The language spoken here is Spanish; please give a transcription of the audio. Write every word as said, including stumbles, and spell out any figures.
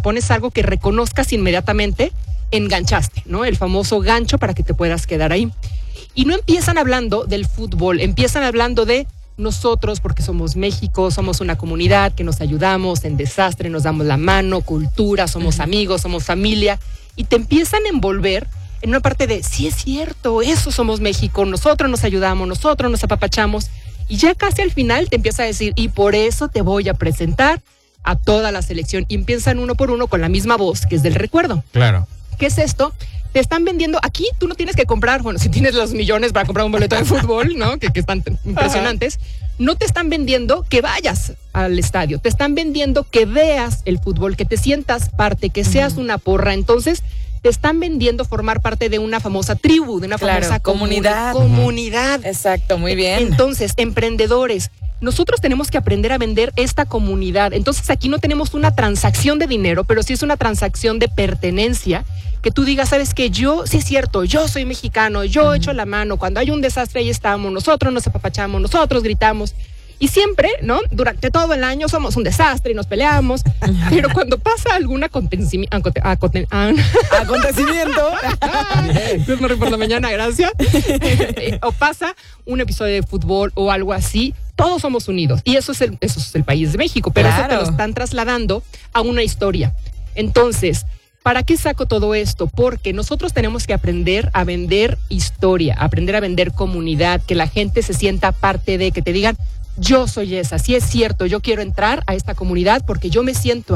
propones algo que reconozcas inmediatamente, enganchaste, ¿no? El famoso gancho para que te puedas quedar ahí. Y no empiezan hablando del fútbol, empiezan hablando de nosotros, porque somos México, somos una comunidad que nos ayudamos en desastre, nos damos la mano, cultura, somos uh-huh. amigos, somos familia, y te empiezan a envolver en una parte de, sí es cierto, eso somos México, nosotros nos ayudamos, nosotros nos apapachamos, y ya casi al final te empieza a decir, y por eso te voy a presentar a toda la selección, y empiezan uno por uno con la misma voz, que es del recuerdo. Claro. ¿Qué es esto? Te están vendiendo, aquí tú no tienes que comprar, bueno, si tienes los millones para comprar un boleto de fútbol, ¿no? Que, que están impresionantes, no te están vendiendo que vayas al estadio, te están vendiendo que veas el fútbol, que te sientas parte, que seas una porra, entonces te están vendiendo formar parte de una famosa tribu, de una claro, famosa comunidad. comunidad. Exacto, muy bien. Entonces, emprendedores, nosotros tenemos que aprender a vender esta comunidad. Entonces aquí no tenemos una transacción de dinero, pero sí es una transacción de pertenencia, que tú digas, ¿sabes qué? Yo, sí es cierto, yo soy mexicano, yo uh-huh. echo la mano, cuando hay un desastre ahí estamos, nosotros nos apapachamos, nosotros gritamos. Y siempre, ¿no? Durante todo el año somos un desastre y nos peleamos, pero cuando pasa algún acontecimiento, acontecimiento, no por la mañana, gracias, o pasa un episodio de fútbol o algo así, todos somos unidos. Y eso es el, eso es el país de México, pero claro. eso te lo están trasladando a una historia. Entonces, ¿para qué saco todo esto? Porque nosotros tenemos que aprender a vender historia, aprender a vender comunidad, que la gente se sienta parte de, que te digan, yo soy esa, sí es cierto, yo quiero entrar a esta comunidad porque yo me siento